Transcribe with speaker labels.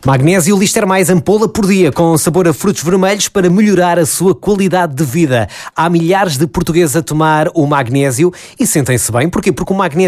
Speaker 1: Magnésio Lister Mais ampola por dia, com sabor a frutos vermelhos para melhorar a sua qualidade de vida. Há milhares de portugueses a tomar o magnésio e sentem-se bem. Porquê? Porque o magnésio